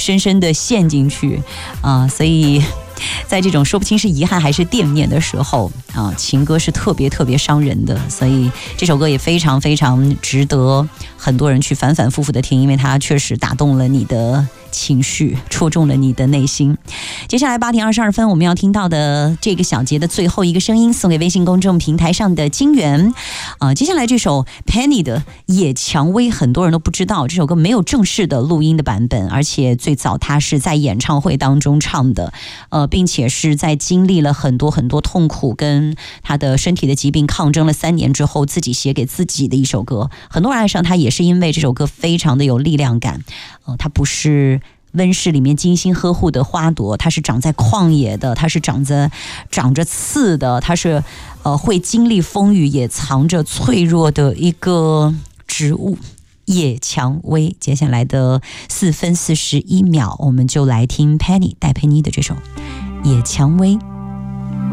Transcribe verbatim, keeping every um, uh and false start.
深深的陷进去啊、呃，所以在这种说不清是遗憾还是惦念的时候啊、呃，情歌是特别特别伤人的，所以这首歌也非常非常值得很多人去反反复复的听，因为它确实打动了你的情绪，戳中了你的内心。接下来八点二十二分，我们要听到的这个小节的最后一个声音，送给微信公众平台上的金源。啊、呃，接下来这首 Penny 的《野蔷薇》，很多人都不知道，这首歌没有正式的录音的版本，而且最早他是在演唱会当中唱的，呃，并且是在经历了很多很多痛苦跟他的身体的疾病抗争了三年之后，自己写给自己的一首歌。很多人爱上他也是因为这首歌非常的有力量感，呃，它不是温室里面精心呵护的花朵，它是长在旷野的，它是长着长着刺的，它是呃会经历风雨也藏着脆弱的一个植物。野蔷薇，接下来的四分四十一秒，我们就来听 Penny 戴佩妮的这首《野蔷薇》。